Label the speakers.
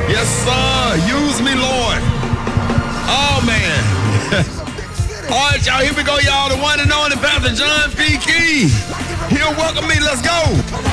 Speaker 1: Yes, sir. Use me, Lord. Oh, man. All right, y'all. Here we go, y'all. The one and only Pastor John P. Key. He'll welcome me. Let's go.